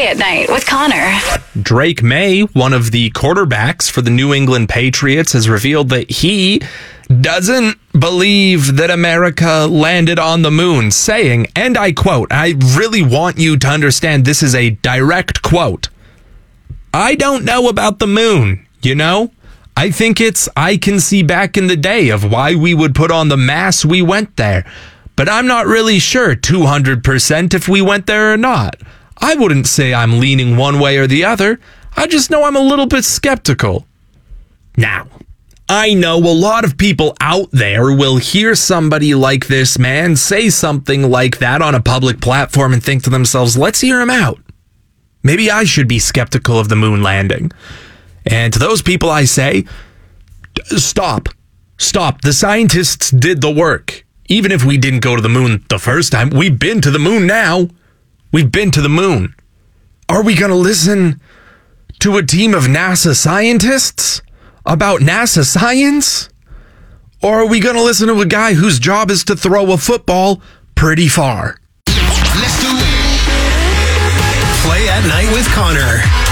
Play at Night with Connor. Drake May, one of the quarterbacks for the New England Patriots, has revealed that he doesn't believe that America landed on the moon, saying, and I quote, I really want you to understand this is a direct quote, "I don't know about the moon, you know? I think I can see back in the day of why we would put on the mass we went there. But I'm not really sure 200% if we went there or not. I wouldn't say I'm leaning one way or the other. I just know I'm a little bit skeptical." Now, I know a lot of people out there will hear somebody like this man say something like that on a public platform and think to themselves, let's hear him out. Maybe I should be skeptical of the moon landing. And to those people I say, stop. The scientists did the work. Even if we didn't go to the moon the first time, we've been to the moon now. We've been to the moon. Are we going to listen to a team of NASA scientists about NASA science? Or are we going to listen to a guy whose job is to throw a football pretty far? Let's do it. Play at Night with Connor.